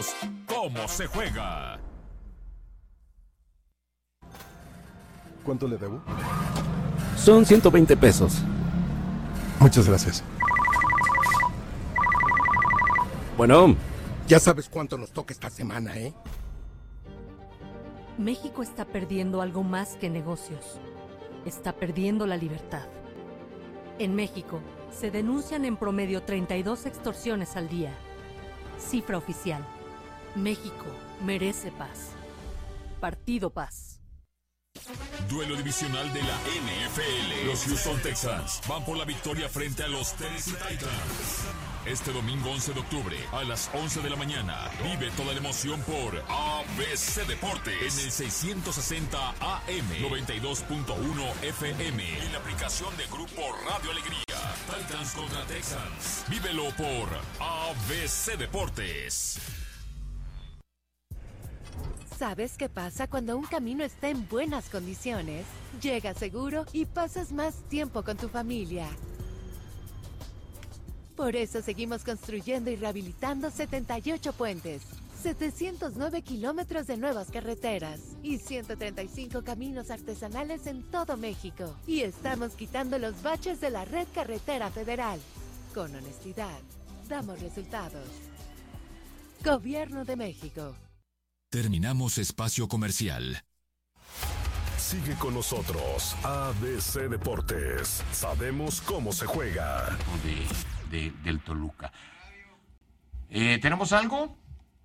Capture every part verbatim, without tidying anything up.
Sabemos cómo se juega. ¿Cuánto le debo? Son ciento veinte pesos. Muchas gracias. Bueno, ya sabes cuánto nos toca esta semana, ¿eh? México está perdiendo algo más que negocios. Está perdiendo la libertad. En México, se denuncian en promedio treinta y dos extorsiones al día. Cifra oficial. México merece paz. Partido Paz. Duelo divisional de la N F L. Los Houston Texans van por la victoria frente a los Tennessee Titans. Este domingo once de octubre a las once de la mañana. Vive toda la emoción por A B C Deportes en el seiscientos sesenta A M, noventa y dos punto uno F M, en la aplicación de Grupo Radio Alegría. Titans contra Texans. Vívelo por A B C Deportes. ¿Sabes qué pasa cuando un camino está en buenas condiciones? Llegas seguro y pasas más tiempo con tu familia. Por eso seguimos construyendo y rehabilitando setenta y ocho puentes, setecientos nueve kilómetros de nuevas carreteras y ciento treinta y cinco caminos artesanales en todo México. Y estamos quitando los baches de la red carretera federal. Con honestidad, damos resultados. Gobierno de México. Terminamos espacio comercial. Sigue con nosotros, A B C Deportes. Sabemos cómo se juega. De, de, del Toluca. Eh, ¿Tenemos algo?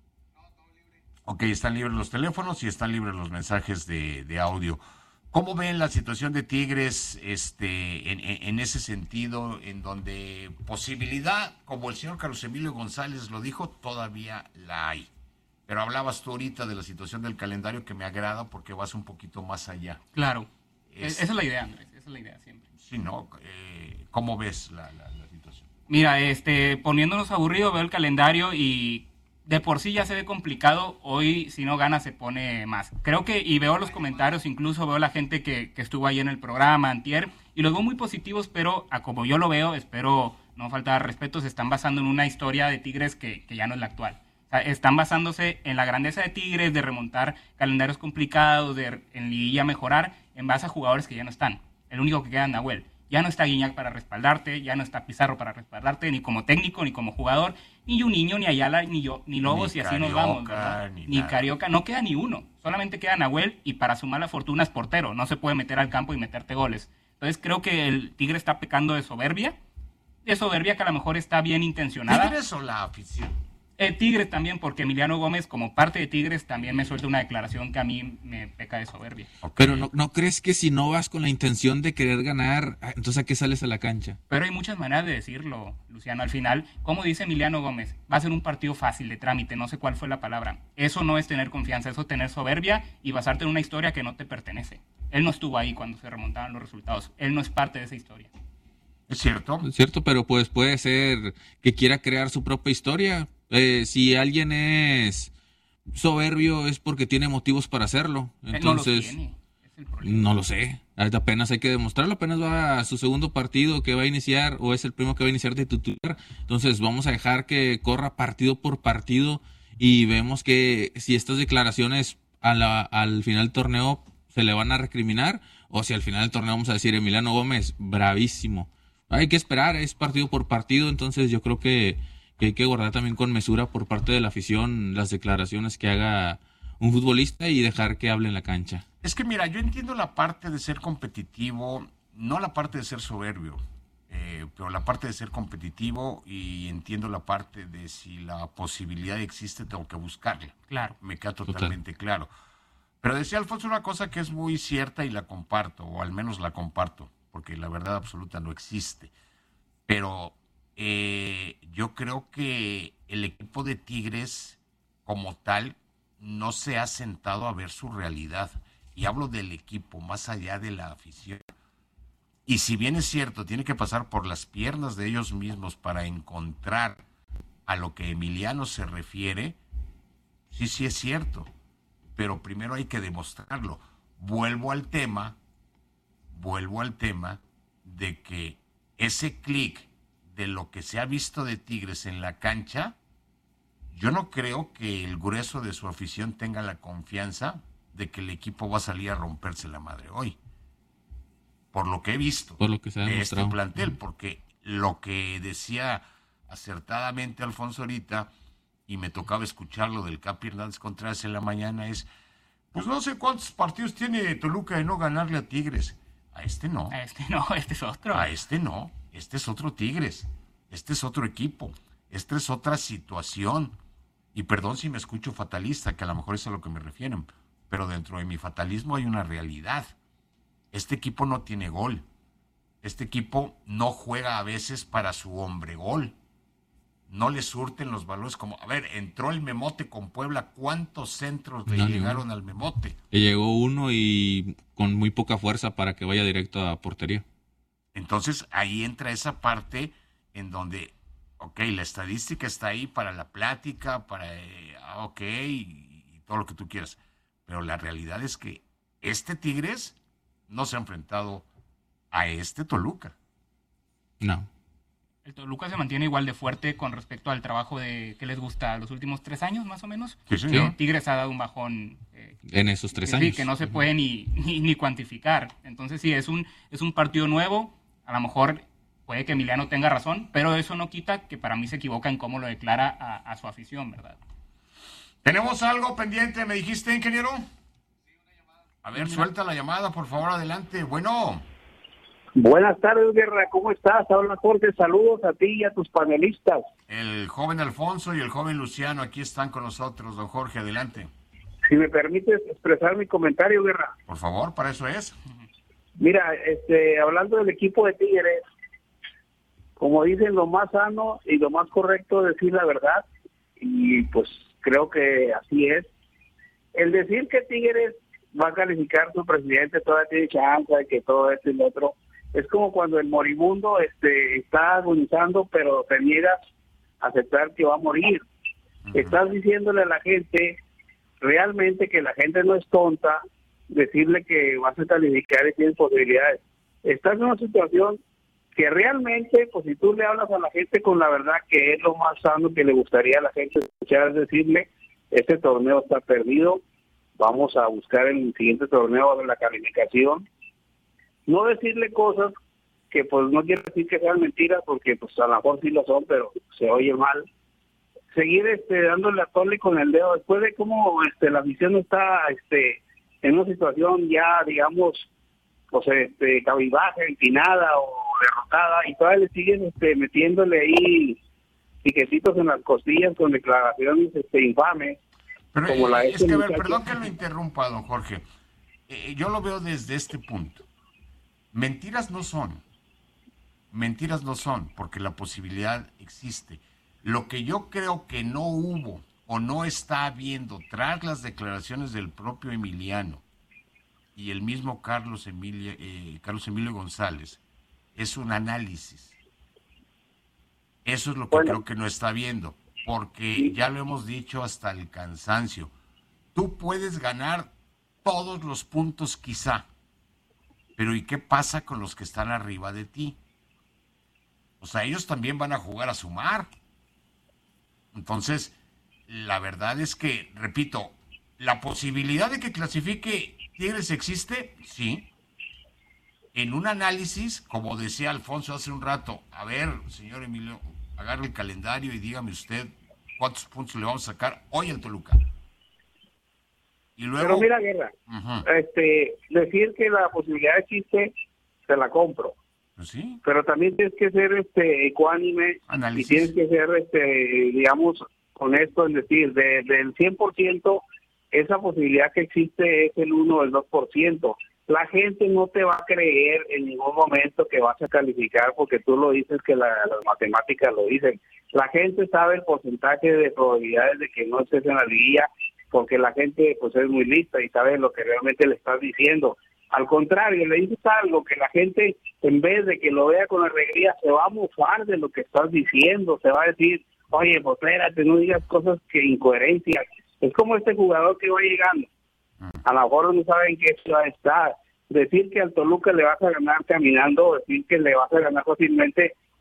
Ok, están libres los teléfonos y están libres los mensajes de, de audio. ¿Cómo ven la situación de Tigres este, en, en, en ese sentido, en donde posibilidad, como el señor Carlos Emilio González lo dijo, todavía la hay? Pero hablabas tú ahorita de la situación del calendario, que me agrada porque vas un poquito más allá. Claro. Es, esa es la idea, Andrés. Esa es la idea siempre. Sí, ¿no? Eh, ¿Cómo ves la, la, la situación? Mira, este, poniéndonos aburridos, veo el calendario y de por sí ya se ve complicado. Hoy, si no gana, se pone más. Creo que, y veo los comentarios, incluso veo la gente que, que estuvo ahí en el programa antier, y los veo muy positivos, pero a como yo lo veo, espero no faltar respeto, se están basando en una historia de Tigres que, que ya no es la actual. O sea, están basándose en la grandeza de Tigres, de remontar calendarios complicados, de en liguilla mejorar, en base a jugadores que ya no están. El único que queda es Nahuel. Ya no está Guiñac para respaldarte, ya no está Pizarro para respaldarte, ni como técnico, ni como jugador, ni Juninho, ni Ayala, ni yo, ni Lobos, ni y así Carioca, nos vamos, ¿verdad? Ni, ni Carioca, no queda ni uno. Solamente queda Nahuel, y para su mala fortuna es portero. No se puede meter al campo y meterte goles. Entonces creo que el Tigre está pecando de soberbia, de soberbia que a lo mejor está bien intencionada. ¿Tigres o la afición? Eh, Tigres también, porque Emiliano Gómez, como parte de Tigres, también me suelta una declaración que a mí me peca de soberbia. Okay. Pero ¿no, ¿no crees que si no vas con la intención de querer ganar, entonces a qué sales a la cancha? Pero hay muchas maneras de decirlo, Luciano. Al final, como dice Emiliano Gómez, va a ser un partido fácil, de trámite, no sé cuál fue la palabra. Eso no es tener confianza, eso es tener soberbia y basarte en una historia que no te pertenece. Él no estuvo ahí cuando se remontaban los resultados. Él no es parte de esa historia. ¿Es cierto? Es cierto, pero pues puede ser que quiera crear su propia historia. Eh, si alguien es soberbio es porque tiene motivos para hacerlo. Entonces, no lo tiene. Es el problema. No lo sé. Apenas hay que demostrarlo. Apenas va a su segundo partido que va a iniciar, o es el primero que va a iniciar de titular. Entonces vamos a dejar que corra partido por partido y vemos que si estas declaraciones a la, al final del torneo se le van a recriminar, o si al final del torneo vamos a decir Emiliano Gómez, bravísimo. Hay que esperar, es partido por partido. Entonces yo creo que que hay que guardar también con mesura por parte de la afición las declaraciones que haga un futbolista y dejar que hable en la cancha. Es que mira, yo entiendo la parte de ser competitivo, no la parte de ser soberbio, eh, pero la parte de ser competitivo, y entiendo la parte de si la posibilidad existe, tengo que buscarla. Claro. Me queda totalmente Total. claro. Pero decía Alfonso una cosa que es muy cierta y la comparto, o al menos la comparto, porque la verdad absoluta no existe. Pero Eh, yo creo que el equipo de Tigres como tal no se ha sentado a ver su realidad, y hablo del equipo más allá de la afición. Y si bien es cierto, tiene que pasar por las piernas de ellos mismos para encontrar a lo que Emiliano se refiere, sí, sí es cierto, pero primero hay que demostrarlo. Vuelvo al tema, vuelvo al tema de que ese clic de lo que se ha visto de Tigres en la cancha, yo no creo que el grueso de su afición tenga la confianza de que el equipo va a salir a romperse la madre hoy. Por lo que he visto Por lo que se ha de este demostrado. plantel, porque lo que decía acertadamente Alfonso ahorita, y me tocaba escucharlo del Capi Hernández Contreras en la mañana, es, pues no sé cuántos partidos tiene Toluca de no ganarle a Tigres. A este no. A este no, este es otro. A este no. Este es otro Tigres. Este es otro equipo. Esta es otra situación. Y perdón si me escucho fatalista, que a lo mejor es a lo que me refieren, pero dentro de mi fatalismo hay una realidad. Este equipo no tiene gol. Este equipo no juega a veces para su hombre gol. No le surten los balones como... A ver, entró el Memote con Puebla. ¿Cuántos centros le No, llegaron ninguno. al Memote? Le llegó uno y con muy poca fuerza para que vaya directo a portería. Entonces ahí entra esa parte en donde, ok, la estadística está ahí para la plática, para, eh, ah, ok, y, y todo lo que tú quieras. Pero la realidad es que este Tigres no se ha enfrentado a este Toluca. No. El Toluca se mantiene igual de fuerte con respecto al trabajo de que les gusta los últimos tres años, más o menos. Sí, señor. Que Tigres ha dado un bajón eh, En esos tres que, años. sí, que no se puede ni, ni, ni cuantificar. Entonces sí, es un, es un partido nuevo. A lo mejor puede que Emiliano tenga razón, pero eso no quita que para mí se equivoca en cómo lo declara a, a su afición, ¿verdad? ¿Tenemos algo pendiente? ¿Me dijiste, ingeniero? A ver, suelta la llamada, por favor, adelante. Bueno. Buenas tardes, Guerra, ¿cómo estás? Habla Jorge, saludos a ti y a tus panelistas. El joven Alfonso y el joven Luciano aquí están con nosotros. Don Jorge, adelante. Si me permites expresar mi comentario, Guerra. Por favor, para eso es. Mira, este, hablando del equipo de Tigres, como dicen, lo más sano y lo más correcto es decir la verdad, y pues creo que así es. El decir que Tigres va a calificar su presidente, todavía tiene chance de que todo esto y lo otro, es como cuando el moribundo este, está agonizando, pero te niegas a aceptar que va a morir. Uh-huh. Estás diciéndole a la gente realmente que la gente no es tonta, decirle que vas a calificar y tienes posibilidades. Estás en una situación que realmente, pues si tú le hablas a la gente con la verdad, que es lo más sano que le gustaría a la gente escuchar, es decirle, este torneo está perdido, vamos a buscar el siguiente torneo de la calificación. No decirle cosas que pues no quiero decir que sean mentiras, porque pues a lo mejor sí lo son, pero se oye mal. Seguir este dándole a tole con el dedo, después de cómo este, la afición está este en una situación ya, digamos, pues este cabizbaja, empinada o derrotada, y todavía le siguen este, metiéndole ahí piquetitos en las costillas con declaraciones este, infames. Pero como la es que, a ver, muchacho. perdón que lo interrumpa, don Jorge. Eh, yo lo veo desde este punto. Mentiras no son. Mentiras no son, porque la posibilidad existe. Lo que yo creo que no hubo o no está habiendo tras las declaraciones del propio Emiliano y el mismo Carlos Emilio, eh, Carlos Emilio González es un análisis. Eso es lo que bueno. creo que no está viendo, porque sí. ya lo hemos dicho hasta el cansancio. Tú puedes ganar todos los puntos quizá, pero ¿y qué pasa con los que están arriba de ti? O sea, ellos también van a jugar a sumar. Entonces, la verdad es que, repito, ¿la posibilidad de que clasifique Tigres existe? Sí. En un análisis, como decía Alfonso hace un rato, a ver, señor Emilio, agarre el calendario y dígame usted cuántos puntos le vamos a sacar hoy al Toluca. Y luego... Pero mira, Guerra, uh-huh. este, decir que la posibilidad existe, te la compro. Pues sí. Pero también tienes que ser este ecuánime Análisis. Y tienes que ser, este digamos, honesto en decir, de, del cien por ciento, esa posibilidad que existe es el uno o el dos por ciento. La gente no te va a creer en ningún momento que vas a calificar porque tú lo dices, que la, las matemáticas lo dicen. La gente sabe el porcentaje de probabilidades de que no estés en la liguilla, porque la gente pues es muy lista y sabe lo que realmente le estás diciendo. Al contrario, le dices algo que la gente, en vez de que lo vea con alegría, se va a mofar de lo que estás diciendo, se va a decir, oye, pues espérate, no digas cosas que incoherencias. Es como este jugador que va llegando. A lo mejor no saben qué ciudad está. Decir que al Toluca le vas a ganar caminando, decir que le vas a ganar fácilmente,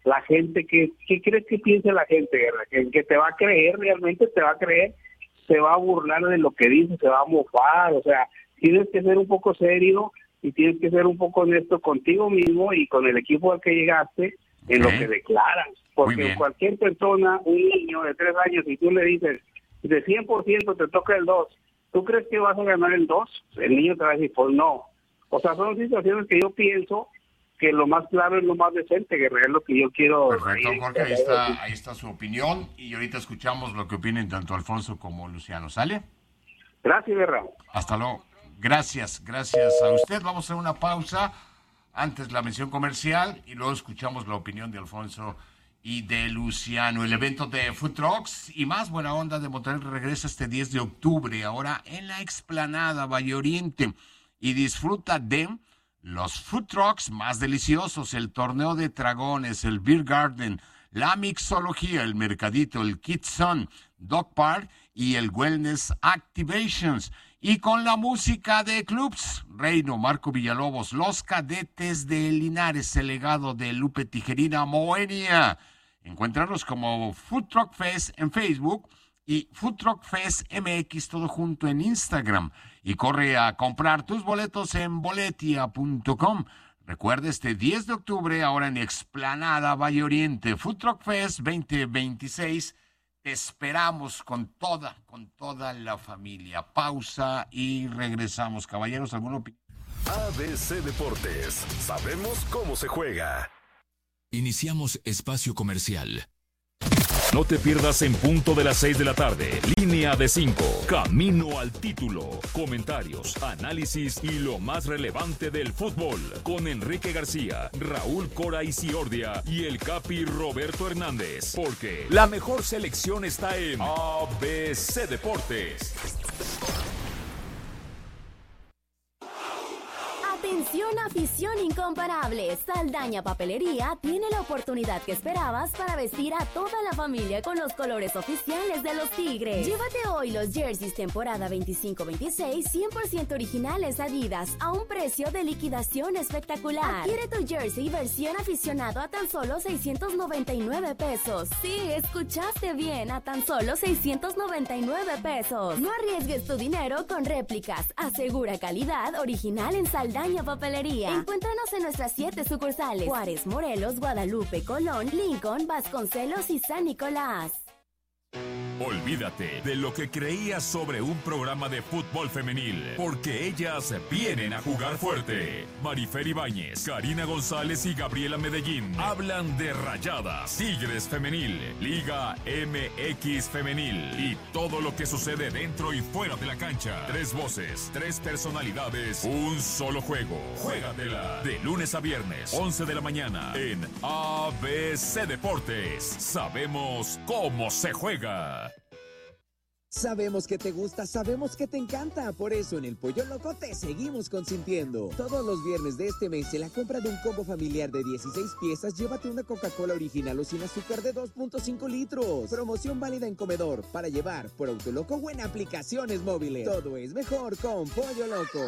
la gente, ¿qué, qué crees que piense la gente, Guerra? ¿Que, que te va a creer, realmente te va a creer, se va a burlar de lo que dices, se va a mofar, o sea, tienes que ser un poco serio y tienes que ser un poco honesto contigo mismo y con el equipo al que llegaste en okay. lo que declaras, porque cualquier persona, un niño de tres años, si tú le dices, de cien por ciento te toca el dos, ¿tú crees que vas a ganar el dos? El niño te va a decir, pues no. O sea, son situaciones que yo pienso que lo más claro es lo más decente, Guerrero, es lo que yo quiero. Perfecto, Jorge, ahí está, ahí está su opinión y ahorita escuchamos lo que opinen tanto Alfonso como Luciano, ¿sale? Gracias, Guerrero. Hasta luego. Gracias, gracias a usted. Vamos a hacer una pausa, antes la mención comercial y luego escuchamos la opinión de Alfonso y de Luciano. El evento de Food Trucks y más buena onda de Monterrey regresa este diez de octubre, ahora en la Explanada Valle Oriente, y disfruta de los food trucks más deliciosos, el torneo de dragones, el Beer Garden, la mixología, el mercadito, el Kids Zone, Dog Park y el Wellness Activations. Y con la música de clubs, Reino, Marco Villalobos, Los Cadetes de Linares, el legado de Lupe Tijerina, Moenia. Encuéntranos como Food Truck Fest en Facebook y Food Truck Fest M X, todo junto en Instagram. Y corre a comprar tus boletos en boletia punto com. Recuerda este diez de octubre, ahora en Explanada Valle Oriente, Food Truck Fest veinte veintiséis. Te esperamos con toda, con toda la familia. Pausa y regresamos. Caballeros, ¿alguna opinión? A B C Deportes. Sabemos cómo se juega. Iniciamos espacio comercial. No te pierdas en punto de las seis de la tarde. Línea de cinco. Camino al título. Comentarios, análisis y lo más relevante del fútbol. Con Enrique García, Raúl Cora Isiordia y el Capi Roberto Hernández. Porque la mejor selección está en A B C Deportes. Atención, afición incomparable. Saldaña Papelería tiene la oportunidad que esperabas para vestir a toda la familia con los colores oficiales de los Tigres. Llévate hoy los jerseys temporada veinticinco veintiséis cien por ciento originales Adidas a un precio de liquidación espectacular. Adquiere tu jersey versión aficionado a tan solo seiscientos noventa y nueve pesos. Sí, escuchaste bien, a tan solo seiscientos noventa y nueve pesos. No arriesgues tu dinero con réplicas. Asegura calidad original en Saldaña Papelería. Encuéntranos en nuestras siete sucursales: Juárez, Morelos, Guadalupe, Colón, Lincoln, Vasconcelos y San Nicolás. Olvídate de lo que creías sobre un programa de fútbol femenil, porque ellas vienen a jugar fuerte. Marifer Ibáñez, Karina González y Gabriela Medellín hablan de Rayadas, Tigres Femenil, Liga M X Femenil y todo lo que sucede dentro y fuera de la cancha. Tres voces, tres personalidades, un solo juego. Juégatela de lunes a viernes, once de la mañana en A B C Deportes. Sabemos cómo se juega. Sabemos que te gusta, sabemos que te encanta. Por eso en el Pollo Loco te seguimos consintiendo. Todos los viernes de este mes, en la compra de un combo familiar de dieciséis piezas, llévate una Coca-Cola original o sin azúcar de dos punto cinco litros. Promoción válida en comedor, para llevar por Autoloco o en aplicaciones móviles. Todo es mejor con Pollo Loco.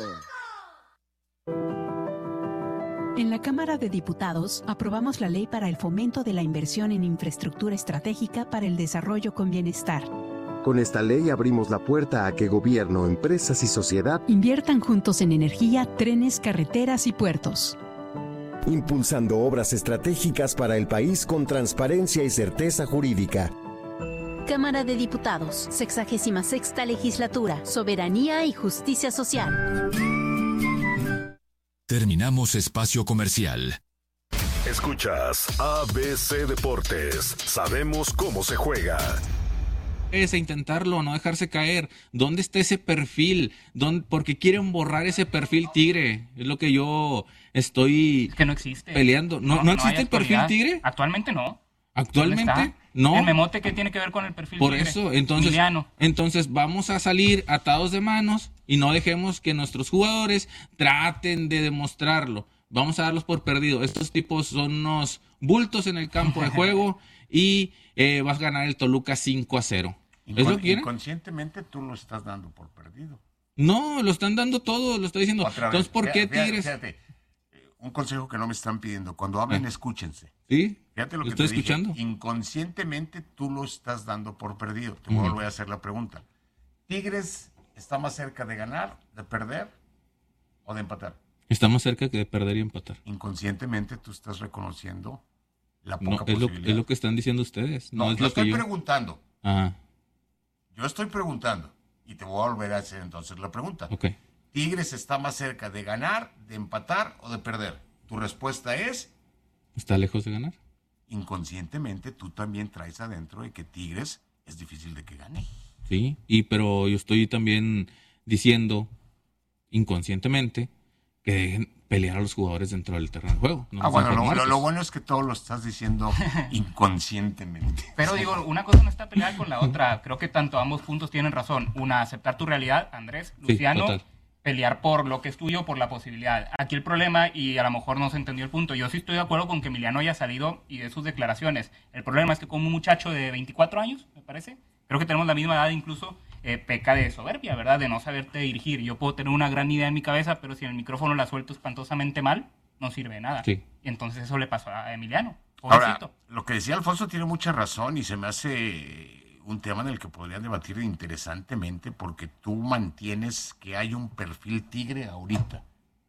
En la Cámara de Diputados aprobamos la ley para el fomento de la inversión en infraestructura estratégica para el desarrollo con bienestar. Con esta ley abrimos la puerta a que gobierno, empresas y sociedad inviertan juntos en energía, trenes, carreteras y puertos. Impulsando obras estratégicas para el país con transparencia y certeza jurídica. Cámara de Diputados, sexagésima sexta legislatura, soberanía y justicia social. Terminamos espacio comercial. Escuchas A B C Deportes. Sabemos cómo se juega. Es a intentarlo, no dejarse caer. ¿Dónde está ese perfil? ¿Dónde? Porque quieren borrar ese perfil Tigre. Es lo que yo estoy es que no existe. peleando. ¿No, no, no existe el perfil Tigre? Actualmente no. ¿Actualmente? No. El memote, ¿qué tiene que ver con el perfil Por Tigre? eso, entonces, Emiliano. entonces vamos a salir atados de manos y no dejemos que nuestros jugadores traten de demostrarlo. Vamos a darlos por perdido. Estos tipos son unos bultos en el campo de juego y eh, vas a ganar el Toluca cinco a cero. ¿Es lo que quieren? Inconscientemente tú lo estás dando por perdido. No, lo están dando todo, lo está diciendo. Otra Entonces, vez. ¿por qué Fíjate, Tigres? Fíjate, un consejo que no me están pidiendo. Cuando hablen, eh. escúchense. Sí, fíjate lo que estoy te escuchando. Dije. Inconscientemente tú lo estás dando por perdido. Te uh-huh. voy a hacer la pregunta. ¿Tigres está más cerca de ganar, de perder o de empatar? Está más cerca que de perder y empatar. Inconscientemente tú estás reconociendo la poca no, es posibilidad. Lo, es lo que están diciendo ustedes. No, no es yo lo estoy que yo... preguntando. Ajá. Yo estoy preguntando. Y te voy a volver a hacer entonces la pregunta. Okay. ¿Tigres está más cerca de ganar, de empatar o de perder? Tu respuesta es... ¿Está lejos de ganar? Inconscientemente tú también traes adentro de que Tigres es difícil de que gane. Sí, y pero yo estoy también diciendo inconscientemente que dejen pelear a los jugadores dentro del terreno de juego. No ah, bueno, lo, lo, lo bueno es que todo lo estás diciendo inconscientemente. Pero digo, una cosa no está peleada con la otra. Creo que tanto ambos puntos tienen razón. Una, aceptar tu realidad, Andrés, Luciano, sí, pelear por lo que es tuyo, por la posibilidad. Aquí el problema, y a lo mejor no se entendió el punto, yo sí estoy de acuerdo con que Emiliano haya salido y de sus declaraciones. El problema es que como un muchacho de veinticuatro años, me parece, creo que tenemos la misma edad incluso, eh, peca de soberbia, ¿verdad? De no saberte dirigir. Yo puedo tener una gran idea en mi cabeza, pero si en el micrófono la suelto espantosamente mal, no sirve de nada. Sí. Y entonces eso le pasó a Emiliano. Pobrecito. Ahora, lo que decía Alfonso tiene mucha razón y se me hace un tema en el que podrían debatir interesantemente porque tú mantienes que hay un perfil Tigre ahorita.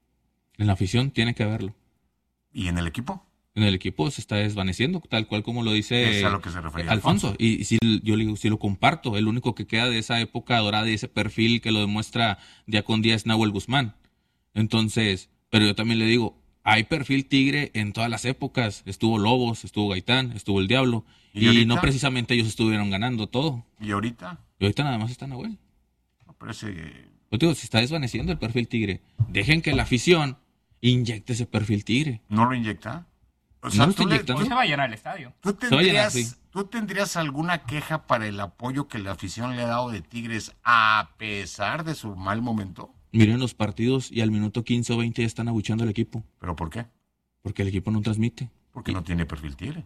En la afición tiene que haberlo. ¿Y en el equipo? En el equipo se está desvaneciendo, tal cual como lo dice es a lo que se refería Alfonso. Alfonso. Y, y si yo le digo, si lo comparto, el único que queda de esa época dorada y ese perfil que lo demuestra día con día es Nahuel Guzmán. Entonces, pero yo también le digo, hay perfil Tigre en todas las épocas. Estuvo Lobos, estuvo Gaitán, estuvo el Diablo. Y, y no precisamente ellos estuvieron ganando todo. ¿Y ahorita? Y ahorita nada más está Nahuel. No, pero ese... Yo digo, se está desvaneciendo el perfil Tigre. Dejen que la afición inyecte ese perfil Tigre. ¿No lo inyecta? O sea, no tú, le, tú se va a llenar el estadio. ¿tú tendrías, llenar, sí. ¿Tú tendrías alguna queja para el apoyo que la afición le ha dado de Tigres a pesar de su mal momento? Miren los partidos y al minuto quince o veinte ya están abucheando al equipo. ¿Pero por qué? Porque el equipo no transmite. Porque y... no tiene perfil Tigre.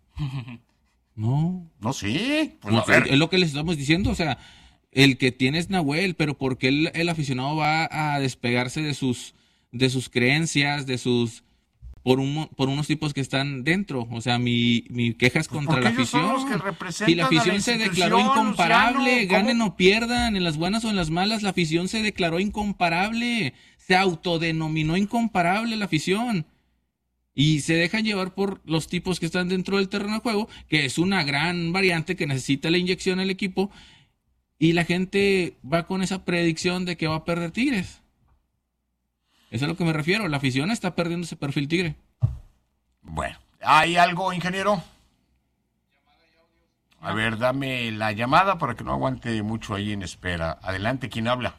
No. No, sí. Pues no, es, es lo que les estamos diciendo. O sea, el que tiene es Nahuel, pero porque el, el aficionado va a despegarse de sus, de sus creencias, de sus... Por, un, por unos tipos que están dentro. O sea, mi, mi queja es contra la afición. Si la afición la se declaró incomparable, Luciano, ganen o pierdan, en las buenas o en las malas, la afición se declaró incomparable. Se autodenominó incomparable la afición. Y se dejan llevar por los tipos que están dentro del terreno de juego, que es una gran variante que necesita la inyección al equipo. Y la gente va con esa predicción de que va a perder Tigres. Eso es a lo que me refiero. La afición está perdiendo ese perfil Tigre. Bueno, ¿hay algo, ingeniero? A ver, dame la llamada para que no aguante mucho ahí en espera. Adelante, ¿quién habla?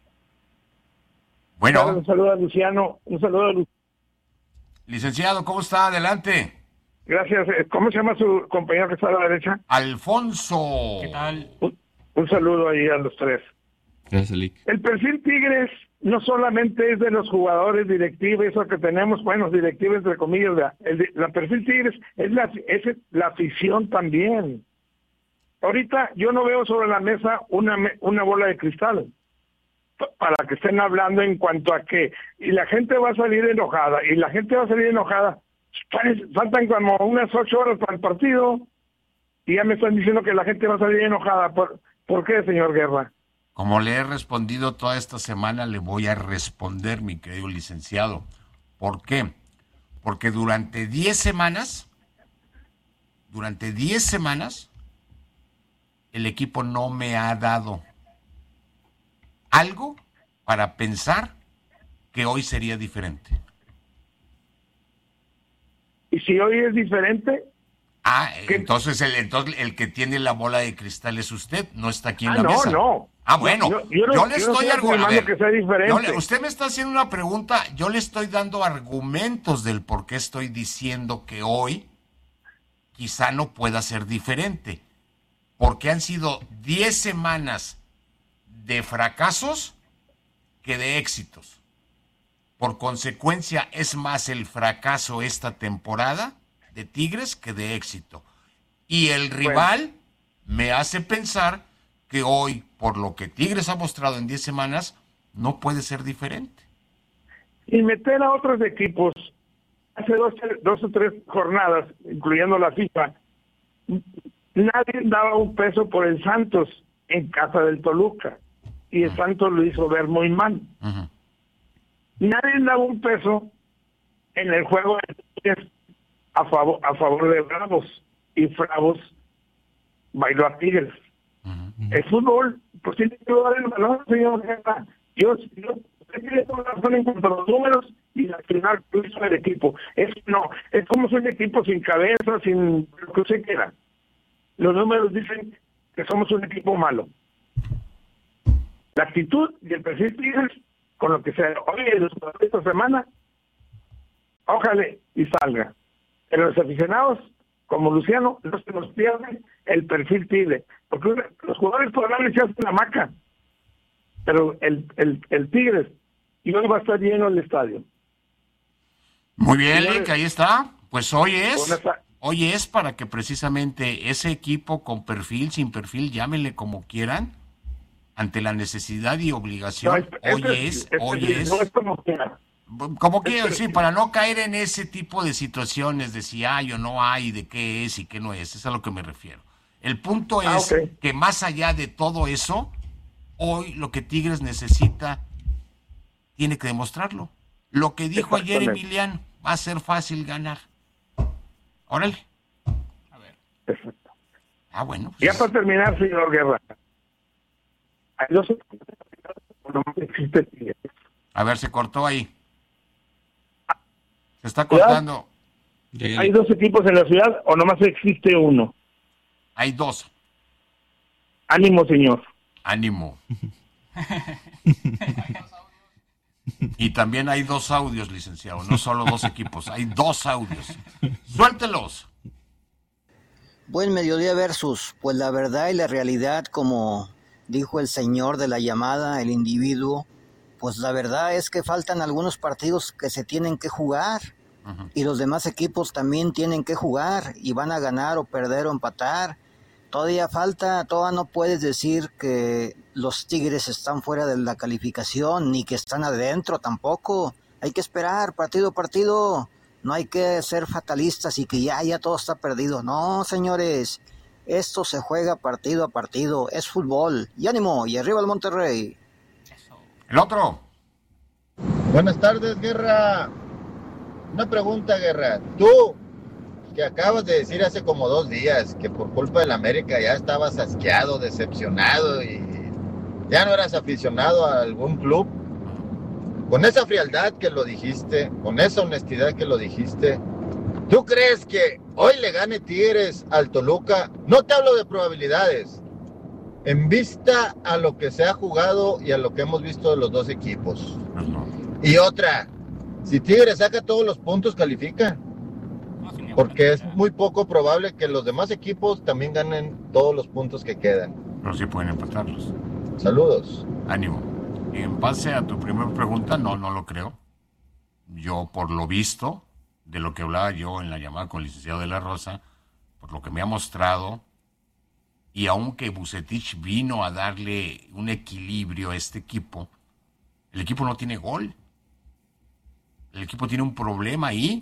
Bueno. Un saludo a Luciano. Un saludo a Luciano. Licenciado, ¿cómo está? Adelante. Gracias. ¿Cómo se llama su compañero que está a la derecha? Alfonso. ¿Qué tal? Un, un saludo ahí a los tres. Gracias, Lick. El perfil Tigres no solamente es de los jugadores directivos, eso que tenemos, bueno, directivos entre comillas, la, el, la perfil Tigres es la, es la afición también. Ahorita yo no veo sobre la mesa una, una bola de cristal para que estén hablando en cuanto a que, y la gente va a salir enojada, y la gente va a salir enojada, faltan como unas ocho horas para el partido, y ya me están diciendo que la gente va a salir enojada. ¿Por, ¿por qué, señor Guerra? Como le he respondido toda esta semana, le voy a responder, mi querido licenciado. ¿Por qué? Porque durante diez semanas, durante diez semanas, el equipo no me ha dado algo para pensar que hoy sería diferente. ¿Y si hoy es diferente? Ah, entonces el, entonces el que tiene la bola de cristal es usted, no está aquí en ah, la no, mesa. No, no. Ah, bueno, yo, yo, no, yo le yo estoy no argumentando que sea diferente. Usted me está haciendo una pregunta, yo le estoy dando argumentos del por qué estoy diciendo que hoy quizá no pueda ser diferente. Porque han sido diez semanas de fracasos que de éxitos. Por consecuencia, es más el fracaso esta temporada de Tigres que de éxito. Y el rival bueno. me hace pensar que hoy, por lo que Tigres ha mostrado en diez semanas, no puede ser diferente. y meter a otros equipos. Hace dos, dos o tres jornadas, incluyendo la FIFA, nadie daba un peso por el Santos en casa del Toluca, y el Santos lo hizo ver muy mal. Uh-huh. Nadie daba un peso en el juego de a favor, a favor de Bravos, y Bravos bailó a Tigres. Uh-huh. El fútbol, pues tiene que dar el balón, señor Guerra. Yo, yo tiene toda la razón en cuanto a los números y al final puso el equipo. Es no, es como un equipo sin cabeza, sin lo que usted quiera. Los números dicen que somos un equipo malo. La actitud y el perfil Tigres, con lo que se oye esta semana, ojalá y salga. Pero los aficionados, como Luciano, no se nos pierde el perfil Tigre, porque los jugadores podrán echarse la maca, pero el, el, el Tigres, y hoy va a estar lleno el estadio. Muy bien, Lick, ahí está. Pues hoy es, hoy es para que precisamente ese equipo con perfil, sin perfil, llámenle como quieran, ante la necesidad y obligación, no, es, hoy es, es, hoy es, es, no es como quiera. Como quiero, sí, para no caer en ese tipo de situaciones de si hay o no hay, de qué es y qué no es, es a lo que me refiero. El punto ah, es okay. que más allá de todo eso, hoy lo que Tigres necesita, tiene que demostrarlo. Lo que dijo ayer Emiliano, va a ser fácil ganar. Órale. A ver. Perfecto. Ah, bueno. Pues ya para terminar, señor Guerra. Hay dos... No existe Tigres. A ver, se cortó ahí. Se está cortando. ¿Hay dos equipos en la ciudad o nomás existe uno? Hay dos. Ánimo, señor. Ánimo. Y también hay dos audios, licenciado, no solo dos equipos, hay dos audios. Suéltelos. Buen mediodía versus, pues la verdad y la realidad, como dijo el señor de la llamada, el individuo, pues la verdad es que faltan algunos partidos que se tienen que jugar. Uh-huh. Y los demás equipos también tienen que jugar y van a ganar o perder o empatar. Todavía falta, todavía no puedes decir que los Tigres están fuera de la calificación ni que están adentro tampoco. Hay que esperar partido a partido. No hay que ser fatalistas y que ya, ya todo está perdido. No, señores, esto se juega partido a partido. Es fútbol. Y ánimo, y arriba el Monterrey. El otro. Buenas tardes, Guerra. Una pregunta, Guerra. Tú, que acabas de decir hace como dos días que por culpa del América ya estabas asqueado, decepcionado y ya no eras aficionado a algún club, con esa frialdad que lo dijiste, con esa honestidad que lo dijiste, ¿tú crees que hoy le gane Tigres al Toluca? No te hablo de probabilidades, en vista a lo que se ha jugado y a lo que hemos visto de los dos equipos. Y otra, si Tigres saca todos los puntos, califica. Porque es muy poco probable que los demás equipos también ganen todos los puntos que quedan. Pero sí pueden empatarlos. Saludos. Ánimo. En base a tu primera pregunta, no, no lo creo. Yo, por lo visto, de lo que hablaba yo en la llamada con el licenciado de la Rosa, por lo que me ha mostrado, y aunque Vucetich vino a darle un equilibrio a este equipo, el equipo no tiene gol. El equipo tiene un problema ahí,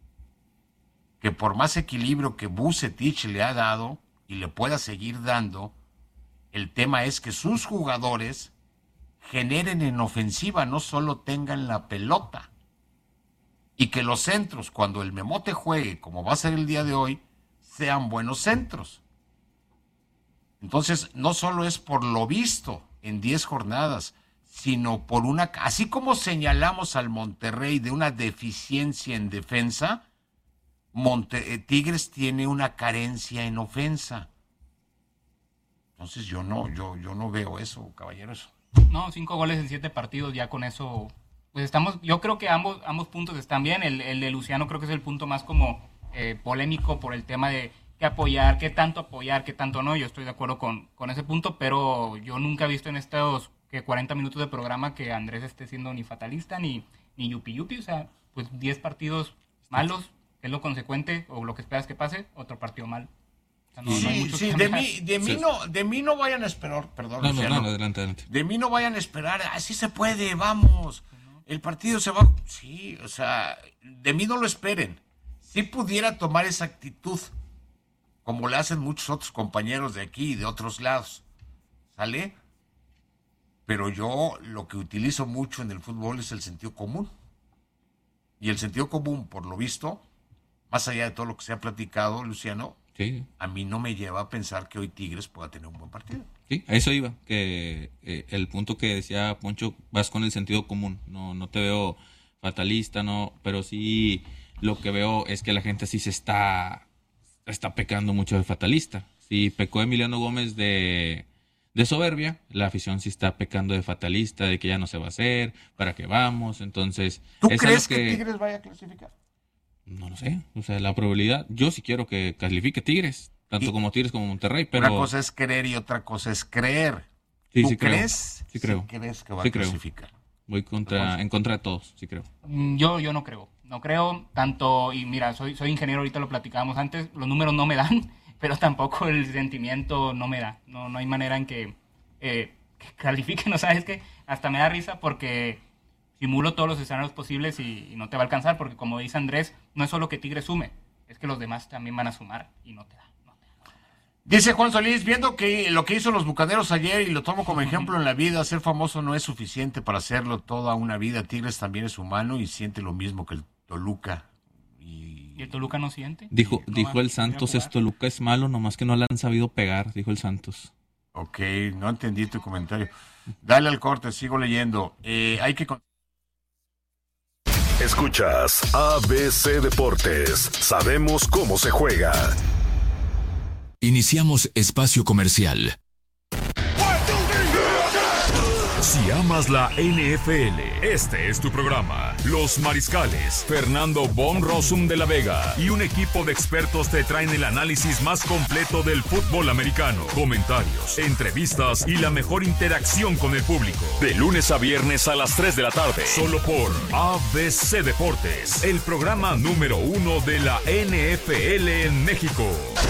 que por más equilibrio que Vucetich le ha dado y le pueda seguir dando, el tema es que sus jugadores generen en ofensiva, no solo tengan la pelota. Y que los centros, cuando el Memote juegue, como va a ser el día de hoy, sean buenos centros. Entonces, no solo es por lo visto en diez jornadas, sino por una... Así como señalamos al Monterrey de una deficiencia en defensa, Monte, eh, Tigres tiene una carencia en ofensa. Entonces yo no, yo, yo no veo eso, caballeros. No, cinco goles en siete partidos, ya con eso, pues estamos, yo creo que ambos, ambos puntos están bien. El, el de Luciano creo que es el punto más como eh, polémico por el tema de qué apoyar, qué tanto apoyar, qué tanto no. Yo estoy de acuerdo con, con ese punto, pero yo nunca he visto en estos que cuarenta minutos de programa que Andrés esté siendo ni fatalista ni, ni yupi yupi. O sea, pues diez partidos malos. ¿Es lo consecuente o lo que esperas que pase? Otro partido mal. O sea, no, sí, no hay sí, de mí, de, mí Sí. no, de mí no vayan a esperar, perdón, No, no, Luciano. no, adelante, adelante. De mí no vayan a esperar, así se puede, vamos. el partido se va... Sí, o sea, de mí no lo esperen. Si pudiera tomar esa actitud, como le hacen muchos otros compañeros de aquí y de otros lados, ¿sale? Pero yo lo que utilizo mucho en el fútbol es el sentido común. Y el sentido común, por lo visto, más allá de todo lo que se ha platicado, Luciano, sí, a mí no me lleva a pensar que hoy Tigres pueda tener un buen partido. Sí, a eso iba, que eh, el punto que decía Poncho, vas con el sentido común, no, no te veo fatalista, no, pero sí lo que veo es que la gente sí se está, está pecando mucho de fatalista. Sí, pecó Emiliano Gómez de, de soberbia, la afición sí está pecando de fatalista, de que ya no se va a hacer, para qué vamos, entonces... ¿Tú crees que, que Tigres vaya a clasificar? No lo sé, o sea, la probabilidad, yo sí quiero que califique Tigres, tanto y como Tigres como Monterrey, pero... Una cosa es querer y otra cosa es creer. Sí, ¿Tú sí crees? Creo. Sí creo. ¿Sí crees que va sí a clasificar? Creo. Voy contra, en contra de todos, sí creo. Yo, yo no creo, no creo tanto, y mira, soy, soy ingeniero, ahorita lo platicábamos antes, los números no me dan, pero tampoco el sentimiento no me da, no, no hay manera en que, eh, que califiquen, o sea, es que hasta me da risa porque simulo todos los escenarios posibles y, y no te va a alcanzar, porque como dice Andrés, no es solo que Tigres sume, es que los demás también van a sumar y no te da. No te da. Dice Juan Solís, viendo que lo que hizo los Bucaneros ayer, y lo tomo como ejemplo en la vida, ser famoso no es suficiente para hacerlo toda una vida. Tigres también es humano y siente lo mismo que el Toluca. ¿Y, ¿Y el Toluca no siente? Dijo, no dijo el Santos, es Toluca es malo, nomás que no le han sabido pegar, dijo el Santos. Ok, no entendí tu comentario. Dale al corte, sigo leyendo. Eh, hay que... Escuchas A B C Deportes. Sabemos cómo se juega. Iniciamos espacio comercial. Si amas la N F L, este es tu programa. Los Mariscales, Fernando Von Rossum de la Vega y un equipo de expertos te traen el análisis más completo del fútbol americano. Comentarios, entrevistas y la mejor interacción con el público. De lunes a viernes a las tres de la tarde, solo por A B C Deportes, el programa número uno de la N F L en México.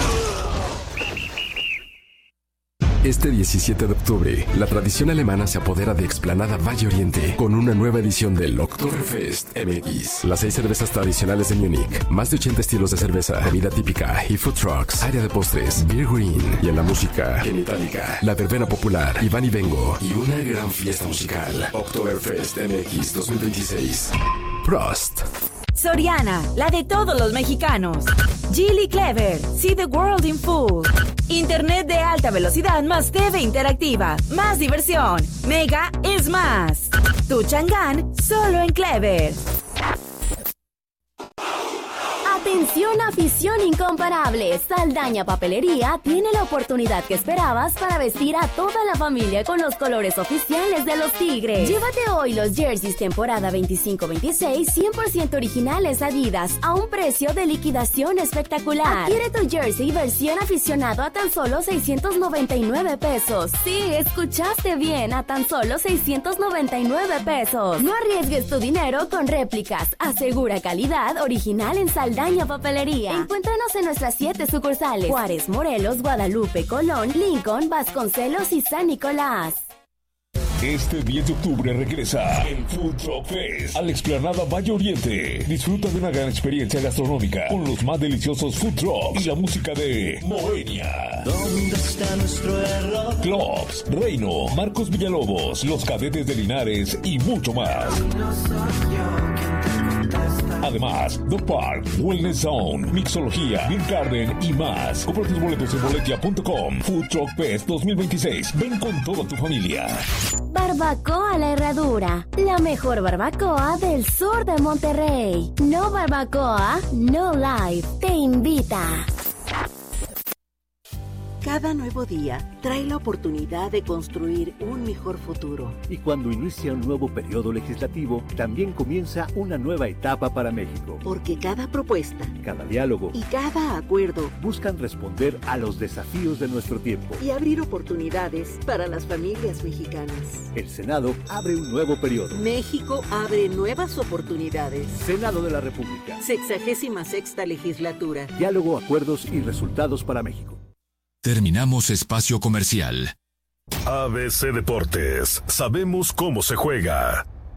Este diecisiete de octubre, la tradición alemana se apodera de Explanada Valle Oriente con una nueva edición del Oktoberfest M X. Las seis cervezas tradicionales de Múnich, más de ochenta estilos de cerveza, comida típica y food trucks, área de postres, beer green y en la música, en Itálica, la verbena popular, Iván y Vengo y una gran fiesta musical. Oktoberfest M X dos mil veintiséis. Prost. Soriana, la de todos los mexicanos. Geely Clever, see the world in full. Internet de alta velocidad más T V interactiva, más diversión. Mega es más. Tu Chang'an, solo en Clever. Atención, afición incomparable. Saldaña Papelería tiene la oportunidad que esperabas para vestir a toda la familia con los colores oficiales de los Tigres. Llévate hoy los jerseys temporada veinticinco veintiséis cien por ciento originales Adidas a un precio de liquidación espectacular. Adquiere tu jersey versión aficionado a tan solo seiscientos noventa y nueve pesos. Sí, escuchaste bien, a tan solo seiscientos noventa y nueve pesos. No arriesgues tu dinero con réplicas. Asegura calidad original en Saldaña Papelería. Encuéntranos en nuestras siete sucursales: Juárez, Morelos, Guadalupe, Colón, Lincoln, Vasconcelos y San Nicolás. Este diez de octubre regresa el Food Truck Fest a la Explanada Valle Oriente. Disfruta de una gran experiencia gastronómica con los más deliciosos food trucks y la música de Moenia. ¿Dónde está nuestro error? Clubs, Reino, Marcos Villalobos, Los Cadetes de Linares y mucho más. Además, The Park, Wellness Zone, Mixología, Beer Garden y más. Compra tus boletos en boletia punto com. Food Truck Fest dos mil veintiséis. Ven con toda tu familia. Barbacoa La Herradura, la mejor barbacoa del sur de Monterrey. No barbacoa, no life. Te invita. Cada nuevo día trae la oportunidad de construir un mejor futuro. Y cuando inicia un nuevo periodo legislativo, también comienza una nueva etapa para México. Porque cada propuesta, cada diálogo y cada acuerdo buscan responder a los desafíos de nuestro tiempo y abrir oportunidades para las familias mexicanas. El Senado abre un nuevo periodo. México abre nuevas oportunidades. Senado de la República. Sexagésima sexta legislatura. Diálogo, acuerdos y resultados para México. Terminamos espacio comercial. A B C Deportes, sabemos cómo se juega.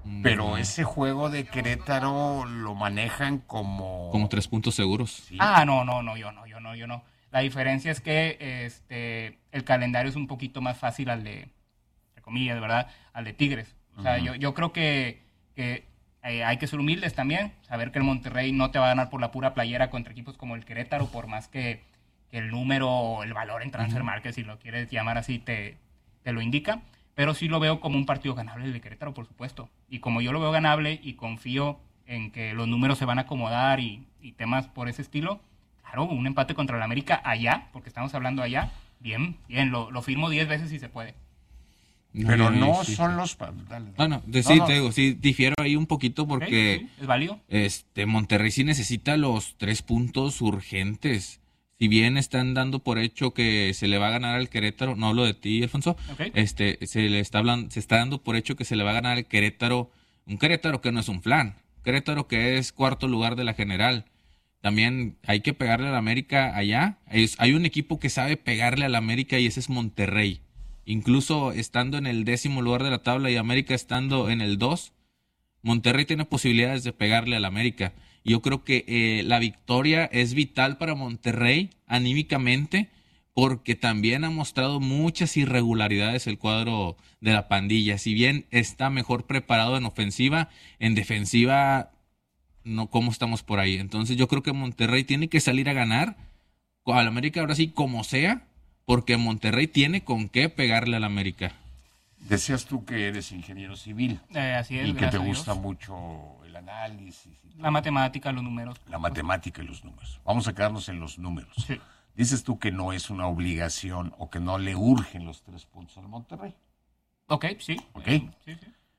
Pero No. ese juego de Querétaro lo manejan como... Como tres puntos seguros. Sí. Ah, no, no, no, yo no, yo no, yo no. La diferencia es que este el calendario es un poquito más fácil al de, entre comillas, ¿verdad? Al de Tigres. O sea, Ujú. yo, yo creo que, que eh, hay que ser humildes también, saber que el Monterrey no te va a ganar por la pura playera contra equipos como el Querétaro, por más que, que el número o el valor en transfer Ujú. market, si lo quieres llamar así, te, te lo indica. Pero sí lo veo como un partido ganable el de Querétaro, por supuesto. Y como yo lo veo ganable y confío en que los números se van a acomodar y, y temas por ese estilo, claro, un empate contra el América allá, porque estamos hablando allá, bien, bien, lo, lo firmo diez veces si se puede. Pero no sí, son sí. los... pa- dale. Bueno, de, No, sí, no. te digo, sí, difiero ahí un poquito porque Sí, sí, es válido. este Monterrey sí necesita los tres puntos urgentes. Si bien están dando por hecho que se le va a ganar al Querétaro, no hablo de ti, Alfonso, Ok. este, se le está hablando, se está dando por hecho que se le va a ganar al Querétaro, un Querétaro que no es un flan, Querétaro que es cuarto lugar de la general. También hay que pegarle al América allá. Es- hay un equipo que sabe pegarle al América y ese es Monterrey. Incluso estando en el décimo lugar de la tabla y América estando en el dos, Monterrey tiene posibilidades de pegarle al América. Y yo creo que eh, la victoria es vital para Monterrey anímicamente porque también ha mostrado muchas irregularidades el cuadro de la pandilla. Si bien está mejor preparado en ofensiva, en defensiva no, ¿cómo estamos por ahí? Entonces yo creo que Monterrey tiene que salir a ganar al América ahora sí como sea, porque Monterrey tiene con qué pegarle al América. Decías tú que eres ingeniero civil Eh, así es, y que te gracias a gusta Dios. mucho el análisis, y La matemática, los números. la matemática y los números. Vamos a quedarnos en los números. Sí. Dices tú que no es una obligación o que no le urgen los tres puntos al Monterrey. Ok, sí. Ok. Sí, sí.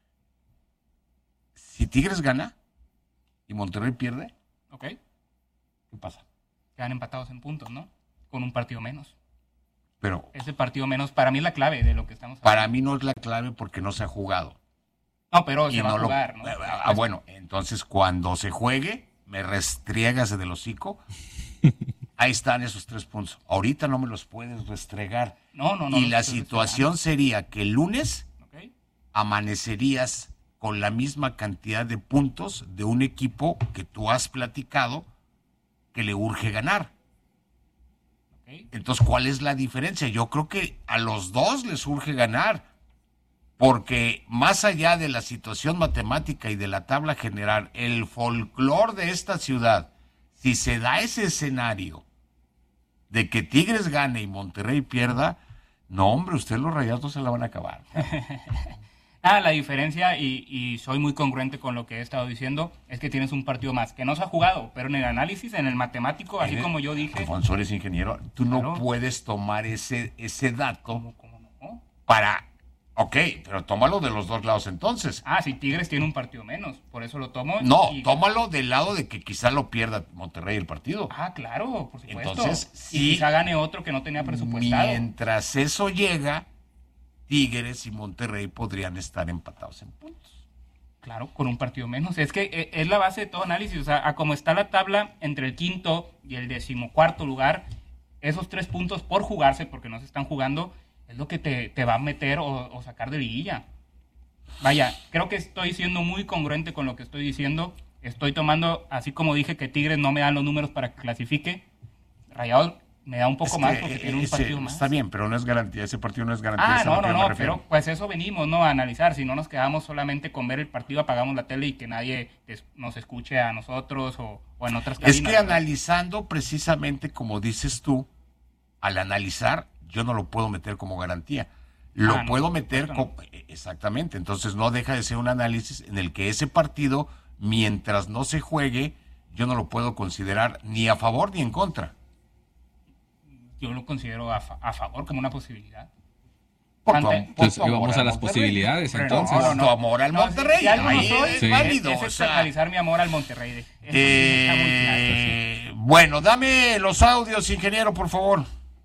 Si Tigres gana y Monterrey pierde, Ok. ¿qué pasa? Quedan empatados en puntos, ¿no? Con un partido menos. Pero Ese partido menos, para mí es la clave de lo que estamos hablando. para mí no es la clave porque no se ha jugado. No, pero se Y va no a lo- jugar, ¿no? Ah, bueno, entonces cuando se juegue, me restriegas del hocico. Ahí están esos tres puntos. Ahorita no me los puedes restregar. No, no, no. Y los la estoy situación sería que el lunes Ok. amanecerías con la misma cantidad de puntos de un equipo que tú has platicado que le urge ganar. Ok. Entonces, ¿cuál es la diferencia? Yo creo que a los dos les urge ganar, porque más allá de la situación matemática y de la tabla general, el folclore de esta ciudad, si se da ese escenario de que Tigres gane y Monterrey pierda, no, hombre, ustedes los Rayados se la van a acabar. Ah, la diferencia, y, y soy muy congruente con lo que he estado diciendo, es que tienes un partido más que no se ha jugado, pero en el análisis, en el matemático, así Eres- como yo dije, Alfonso, eres ingeniero, tú no Claro. puedes tomar ese, ese dato ¿cómo, cómo no? para... Ok, pero tómalo de los dos lados entonces. Ah, si Tigres tiene un partido menos, por eso lo tomo. No, y- tómalo del lado de que quizá lo pierda Monterrey el partido. Ah, claro, por supuesto. Entonces, y sí, quizá gane otro que no tenía presupuestado. mientras eso llega, Tigres y Monterrey podrían estar empatados en puntos. Claro, con un partido menos. Es que eh, es la base de todo análisis. O sea, a como está la tabla entre el quinto y el decimocuarto lugar, esos tres puntos por jugarse, porque no se están jugando, es lo que te, te va a meter o, o sacar de liguilla. Vaya, creo que estoy siendo muy congruente con lo que estoy diciendo. Estoy tomando, así como dije que Tigres no me dan los números para que clasifique, Rayados me da un poco Es más que, porque eh, tiene un ese- partido más. Está bien, pero no es garantía. Ese partido no es garantía. Ah, es a lo no, que no, yo me no, refiero. pero pues eso venimos, ¿no? A analizar. Si no nos quedamos solamente con ver el partido, apagamos la tele y que nadie des- nos escuche a nosotros o, o en otras Es cabinas, que ¿verdad? analizando precisamente como dices tú, al analizar yo no lo puedo meter como garantía. Lo Ah, no, puedo por meter supuesto, como... Exactamente. Entonces no deja de ser un análisis en el que ese partido, mientras no se juegue, yo no lo puedo considerar ni a favor ni en contra. Yo lo considero a, fa- a favor como una posibilidad. Por tu, Ante- am- por Entonces, tu amor vamos al a las Monterrey. posibilidades, Pero entonces. Por tu amor al No, si- Monterrey. si algo no Ahí soy, es Sí. válido. es o sea, externalizar mi amor al Monterrey. Eso sí está muy claro, sí. eh, bueno, dame los audios, ingeniero, por favor.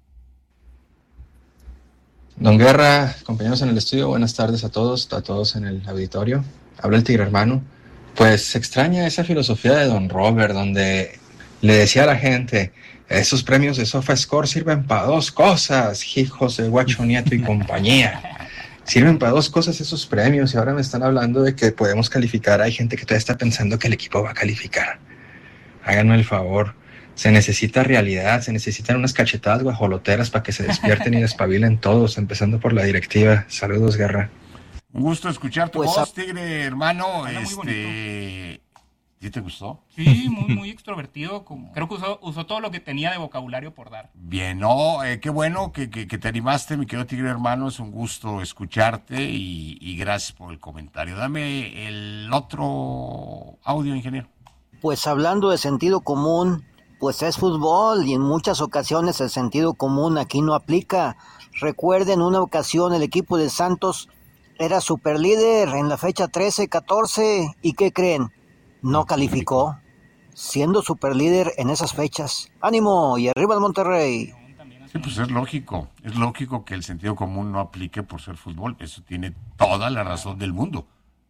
Don Guerra, compañeros en el estudio, buenas tardes a todos, a todos en el auditorio. Habla el Tigre Hermano. Pues se extraña esa filosofía de Don Robert, donde le decía a la gente, esos premios de SofaScore sirven para dos cosas, hijos de Guacho Nieto y compañía. sirven para dos cosas esos premios y ahora me están hablando de que podemos calificar. Hay gente que todavía está pensando que el equipo va a calificar. Háganme el favor. Se necesita realidad, se necesitan unas cachetadas guajoloteras para que se despierten y despabilen todos, empezando por la directiva. Saludos, Guerra. Un gusto escuchar tu Pues, voz, Tigre, hermano. Habla muy Este, ¿sí te gustó? Sí, muy, muy extrovertido. como- Creo que usó, usó todo lo que tenía de vocabulario por dar. Bien, no, eh, qué bueno que, que, que te animaste, mi querido Tigre, hermano. Es un gusto escucharte y, y gracias por el comentario. Dame el otro audio, ingeniero. Pues hablando de sentido común, pues es fútbol y en muchas ocasiones el sentido común aquí no aplica. Recuerden, una ocasión el equipo de Santos era superlíder en la fecha trece catorce y ¿qué creen? No calificó, siendo superlíder en esas fechas. ¡Ánimo! Y arriba el Monterrey. Sí, pues es lógico. Es lógico que el sentido común no aplique por ser fútbol. Eso tiene toda la razón del mundo.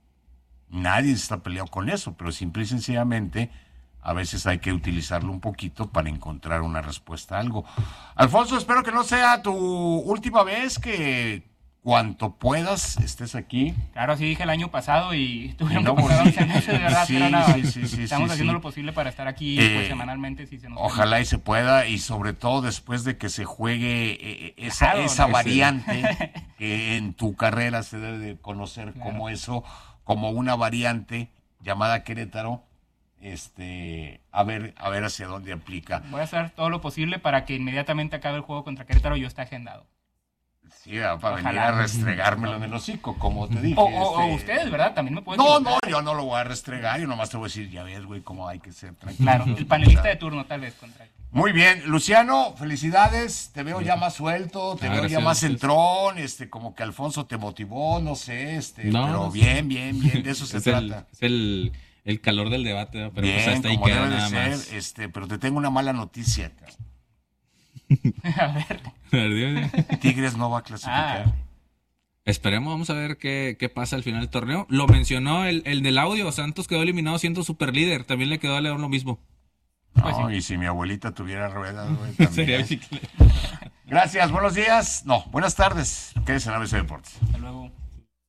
Nadie está peleado con eso, pero simple y sencillamente a veces hay que utilizarlo un poquito para encontrar una respuesta a algo. Alfonso, espero que no sea tu última vez, que cuanto puedas estés aquí. Claro, así dije el año pasado y tuvieron No, que pasar pues, once meses, de verdad, sí, pero nada, sí, sí, sí, estamos sí, haciendo sí. lo posible para estar aquí Eh, pues, semanalmente. Si se nos Ojalá y se pueda, y sobre todo después de que se juegue eh, esa, Claro, esa ¿no? variante que en tu carrera se debe de conocer como eso, como una variante llamada Querétaro, este, a ver, a ver hacia dónde aplica. Voy a hacer todo lo posible para que inmediatamente acabe el juego contra Querétaro yo esté agendado. Sí, para Ojalá. venir a restregármelo en el hocico, como te dije. O, o- o este, ustedes, ¿verdad? También me pueden No, equivocar. no, yo no lo voy a restregar, yo nomás te voy a decir, ya ves, güey, cómo hay que ser tranquilo. Claro, el panelista de turno tal vez contra él. Muy bien, Luciano, felicidades, te veo ya más suelto, te Ah, veo gracias, ya más gracias. entrón, este, como que Alfonso te motivó, no sé, este, No, pero no sé. bien, bien, bien, de eso se es el, trata. es el, el calor del debate, ¿no? Pero Bien, pues hasta ahí como queda debe de nada ser, más. este, pero te tengo una mala noticia, cabrón. A ver. A ver, dime. Tigres no va a clasificar. Ah, Esperemos, vamos a ver qué, qué pasa al final del torneo. Lo mencionó el, el del audio, Santos quedó eliminado siendo superlíder, también le quedó a León lo mismo. No, Pues sí. y si mi abuelita tuviera ruedas, güey, también. Sería ¿eh? bicicleta. Gracias, buenos días, no, buenas tardes, quédese en A B C Deportes. hasta luego.